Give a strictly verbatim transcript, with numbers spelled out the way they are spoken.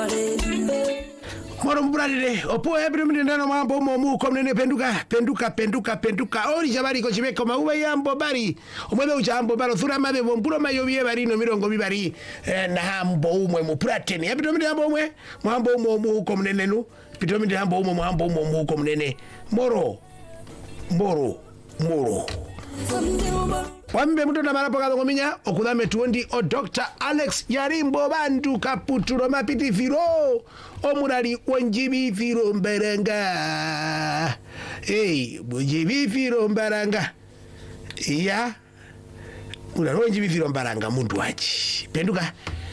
Moro mbralire opo ebiri mndana mambo momu komnene penduka penduka penduka penduka ori jabari ko chibeko mauba yambo bari omwebe uchambo baro thura mabe bomburo mayobye bari no mirongo bibari eh, na hambo umwe mu prateni ebiri mndambo umwe mambo momu komnene nu pito mndambo umwe mambo momu komnene moro moro moro Wambe mtu na marapo kato kominya okudame tuondi o Doctor Alex Yarimbo bandu kaputuro mapiti firo omurali wanjibi firo mbaranga hey wanjibi firo mbaranga ya murali wanjibi firo mbaranga mundu wachi penduka